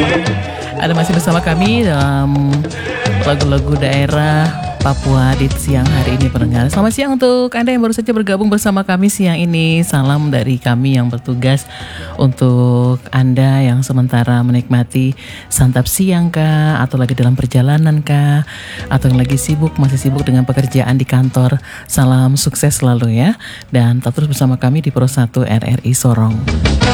Anda masih bersama kami dalam lagu-lagu daerah Papua di siang hari ini pendengar. Selamat siang untuk Anda yang baru saja bergabung bersama kami siang ini. Salam dari kami yang bertugas untuk Anda yang sementara menikmati santap siang kah, atau lagi dalam perjalanan kah, atau yang lagi sibuk, masih sibuk dengan pekerjaan di kantor. Salam sukses selalu ya. Dan tetap terus bersama kami di Pro 1 RRI Sorong.